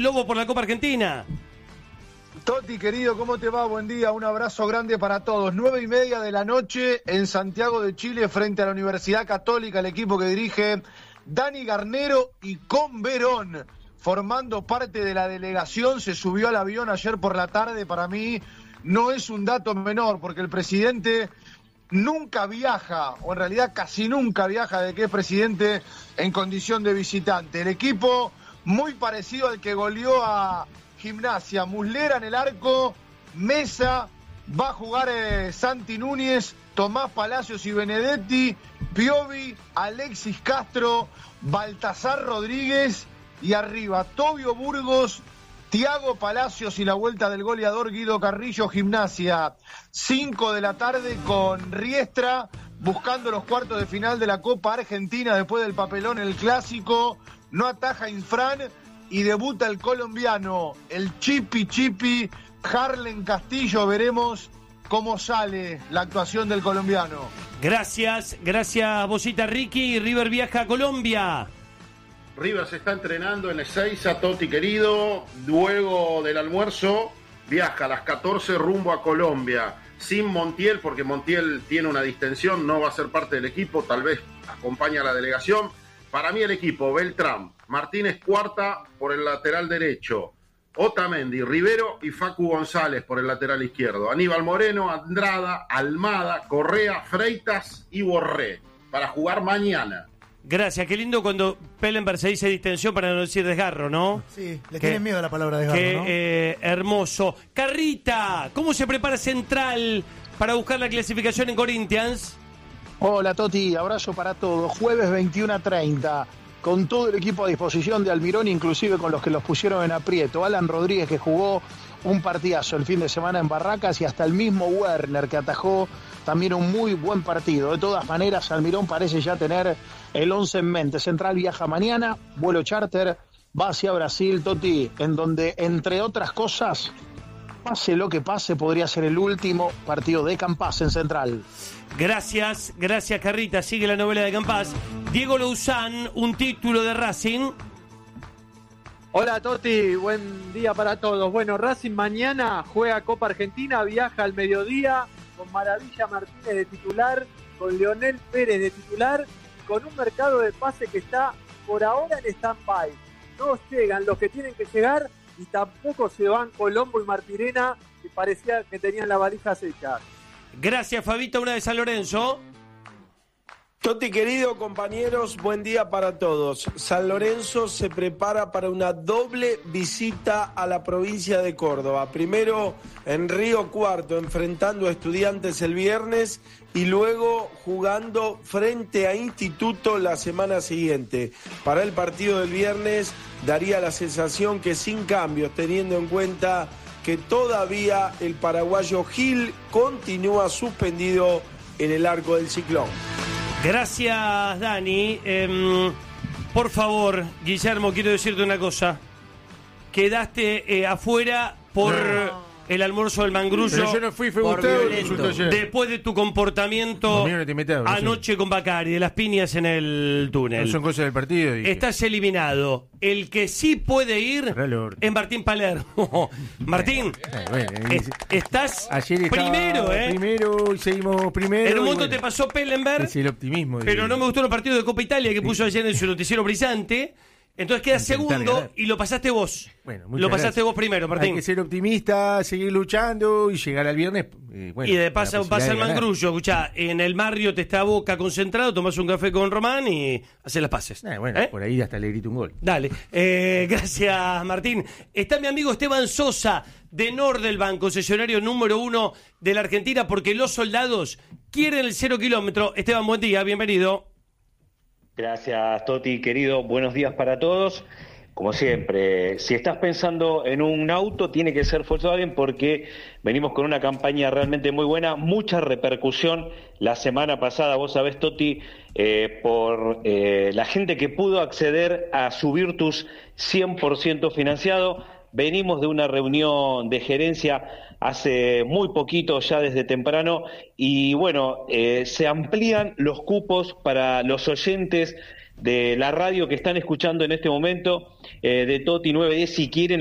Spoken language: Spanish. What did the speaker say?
Lobo por la Copa Argentina. Toti, querido, ¿cómo te va? Buen día, un abrazo grande para todos. 9:30 de la noche en Santiago de Chile frente a la Universidad Católica, el equipo que dirige Dani Garnero y con Verón formando parte de la delegación. Se subió al avión ayer por la tarde. Para mí no es un dato menor, porque el presidente nunca viaja, o en realidad casi nunca viaja de que es presidente en condición de visitante. El equipo muy parecido al que goleó a Gimnasia, Muslera en el arco, Mesa, va a jugar Santi Núñez, Tomás Palacios y Benedetti, Piovi, Alexis Castro, Baltasar Rodríguez y arriba Tobio Burgos, Thiago Palacios y la vuelta del goleador Guido Carrillo. Gimnasia, 5 de la tarde con Riestra, buscando los cuartos de final de la Copa Argentina después del papelón el clásico. No ataja Infran y debuta el colombiano, el Chipi Harlen Castillo. Veremos cómo sale la actuación del colombiano. Gracias, Bocita Ricky. River viaja a Colombia. River se está entrenando en Ezeiza, Toti querido. Luego del almuerzo viaja a las 14 rumbo a Colombia. Sin Montiel, porque Montiel tiene una distensión, no va a ser parte del equipo, tal vez acompaña a la delegación. Para mí el equipo: Beltrán, Martínez Cuarta por el lateral derecho, Otamendi, Rivero y Facu González por el lateral izquierdo, Aníbal Moreno, Andrada, Almada, Correa, Freitas y Borré para jugar mañana. Gracias, qué lindo cuando Pellenberg se dice distensión para no decir desgarro, ¿no? Sí, le tienen miedo a la palabra desgarro, ¿no? Hermoso. Carrita, ¿cómo se prepara Central para buscar la clasificación en Corinthians? Hola Toti, abrazo para todos. Jueves 21:30, con todo el equipo a disposición de Almirón, inclusive con los que los pusieron en aprieto. Alan Rodríguez, que jugó un partidazo el fin de semana en Barracas, y hasta el mismo Werner, que atajó también un muy buen partido. De todas maneras, Almirón parece ya tener el 11 en mente. Central viaja mañana, vuelo charter, va hacia Brasil, Toti, en donde, entre otras cosas, pase lo que pase, podría ser el último partido de Campas en Central. Gracias, Carrita. Sigue la novela de Campas. Diego Louzán, un título de Racing. Hola Toti, buen día para todos. Bueno, Racing mañana juega Copa Argentina, viaja al mediodía con Maravilla Martínez de titular, con Leonel Pérez de titular, con un mercado de pase que está por ahora en stand-by. No llegan los que tienen que llegar y tampoco se van Colombo y Martirena, que parecía que tenían la valija hecha. Gracias, Fabito, una de San Lorenzo. Toti querido, compañeros, buen día para todos. San Lorenzo se prepara para una doble visita a la provincia de Córdoba. Primero en Río Cuarto, enfrentando a Estudiantes el viernes, y luego jugando frente a Instituto la semana siguiente. Para el partido del viernes daría la sensación que sin cambios, teniendo en cuenta que todavía el paraguayo Gil continúa suspendido en el arco del Ciclón. Gracias, Dani. Por favor, Guillermo, quiero decirte una cosa. Quedaste afuera por el almuerzo del Mangrullo. Pero yo no fui, fue usted. Después de tu comportamiento anoche con Bacari, de las piñas en el túnel. No son cosas del partido. Dije. Estás eliminado. El que sí puede ir es Martín Palermo. Martín, estás primero, Primero, seguimos primero. En un momento te pasó Pellenberg. Es el optimismo. Pero no me gustó los partidos de Copa Italia que puso ayer en su noticiero brillante. Entonces quedas segundo ganar. Y lo pasaste vos. Bueno, lo pasaste gracias. Vos primero, Martín. Hay que ser optimista, seguir luchando y llegar al viernes. Y de paso pasa el Mangrullo. Escuchá, en el Marrio te está Boca concentrado, tomás un café con Román y haces las pases. Por ahí hasta le grito un gol. Dale. Gracias, Martín. Está mi amigo Esteban Sosa, de Nordelban, concesionario número 1 de la Argentina, porque los soldados quieren el 0 kilómetro. Esteban, buen día, bienvenido. Gracias, Toti, querido. Buenos días para todos. Como siempre, si estás pensando en un auto, tiene que ser Volkswagen, porque venimos con una campaña realmente muy buena, mucha repercusión la semana pasada, vos sabés, Toti, por la gente que pudo acceder a su Virtus 100% financiado. Venimos de una reunión de gerencia hace muy poquito, ya desde temprano, y bueno, se amplían los cupos para los oyentes de la radio que están escuchando en este momento, de Toti 910, si quieren